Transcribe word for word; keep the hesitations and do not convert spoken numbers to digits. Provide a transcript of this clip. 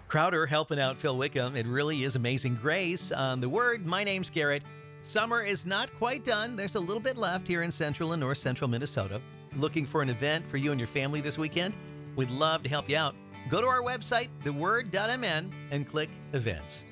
Crowder helping out Phil Wickham. It really is Amazing Grace. On The Word, my name's Garrett. Summer is not quite done. There's a little bit left here in central and north central Minnesota. Looking for an event for you and your family this weekend? We'd love to help you out. Go to our website, the word dot m n, and click Events.